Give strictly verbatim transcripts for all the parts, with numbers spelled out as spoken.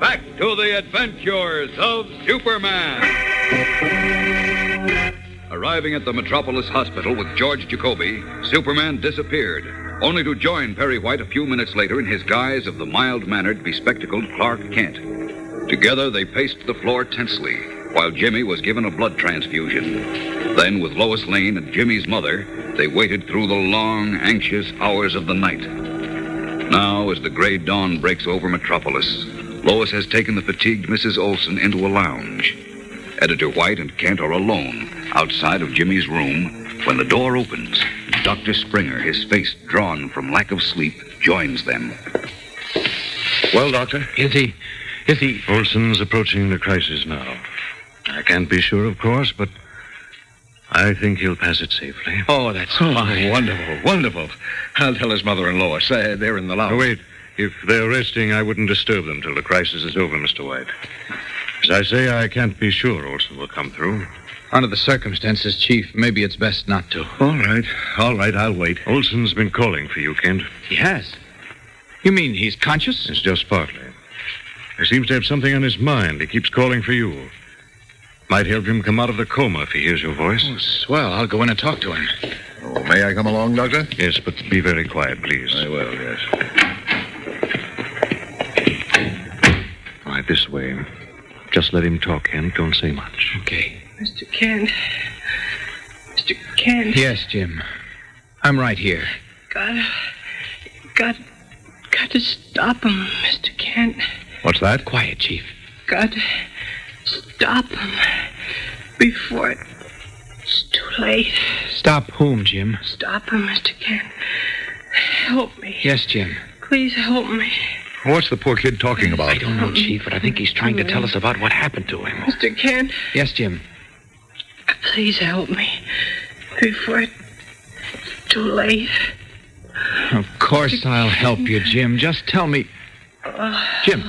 back to the adventures of Superman. Arriving at the Metropolis Hospital with George Jacoby, Superman disappeared, only to join Perry White a few minutes later in his guise of the mild-mannered, bespectacled Clark Kent. Together, they paced the floor tensely, while Jimmy was given a blood transfusion. Then, with Lois Lane and Jimmy's mother, they waited through the long, anxious hours of the night. Now, as the gray dawn breaks over Metropolis, Lois has taken the fatigued Missus Olson into a lounge. Editor White and Kent are alone outside of Jimmy's room when the door opens. Doctor Springer, his face drawn from lack of sleep, joins them. Well, Doctor? Is he... is he... Olson's approaching the crisis now. I can't be sure, of course, but I think he'll pass it safely. Oh, that's Oh, fine. wonderful, wonderful. I'll tell his mother and Lois. Uh, they're in the lounge. Oh, wait. If they're resting, I wouldn't disturb them till the crisis is over, Mister White. As I say, I can't be sure Olson will come through. Under the circumstances, Chief, maybe it's best not to. All right, all right, I'll wait. Olson's been calling for you, Kent. He has? You mean he's conscious? It's just partly. He seems to have something on his mind. He keeps calling for you. Might help him come out of the coma if he hears your voice. Oh, swell. I'll go in and talk to him. Oh, may I come along, Doctor? Yes, but be very quiet, please. I will, yes. All right, this way. Just let him talk, Kent. Don't say much. Okay. Mister Kent. Mister Kent. Yes, Jim. I'm right here. Gotta... Got... Got to stop him, Mister Kent. What's that? Quiet, Chief. Got to stop him before it's too late. Stop whom, Jim? Stop him, Mister Kent. Help me. Yes, Jim. Please help me. What's the poor kid talking about? I don't know, Chief, but I think he's trying to tell us about what happened to him. Mister Kent, Yes, Jim. please help me before it's too late. Of course I'll help you, Jim. Just tell me... Jim.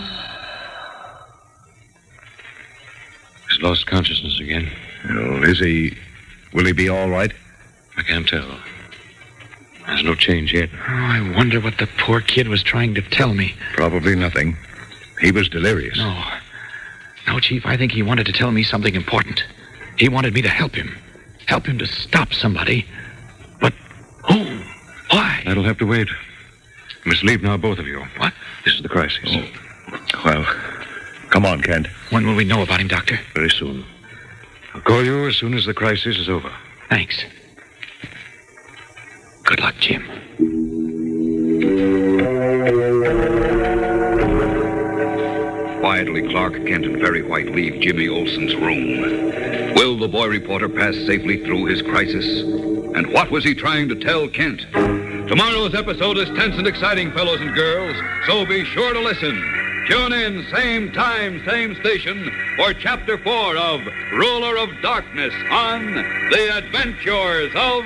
He's lost consciousness again. Oh, is he... Will he be all right? I can't tell. There's no change yet. Oh, I wonder what the poor kid was trying to tell me. Probably nothing. He was delirious. No. No, Chief, I think he wanted to tell me something important. He wanted me to help him. Help him to stop somebody. But who? Why? That'll have to wait. You must leave now, both of you. What? This is the crisis. Oh. Well, come on, Kent. When will we know about him, Doctor? Very soon. I'll call you as soon as the crisis is over. Thanks. Good luck, Jim. Quietly, Clark Kent and Perry White leave Jimmy Olsen's room. Will the boy reporter pass safely through his crisis? And what was he trying to tell Kent? Tomorrow's episode is tense and exciting, fellows and girls, so be sure to listen. Tune in, same time, same station, for Chapter four of Ruler of Darkness on The Adventures of